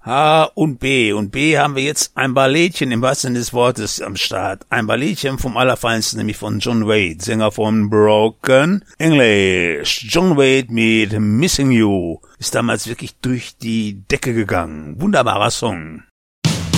H und B. Und B haben wir jetzt ein Balletchen im wahrsten Sinne des Wortes am Start. Ein Balletchen vom Allerfeinsten, nämlich von John Waite, Sänger von Broken English. John Waite mit Missing You ist damals wirklich durch die Decke gegangen. Wunderbarer Song.